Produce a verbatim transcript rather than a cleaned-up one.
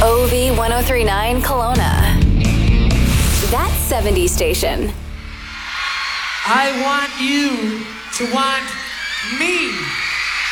O V ten thirty-nine Kelowna. That seventies station. I want you to want me.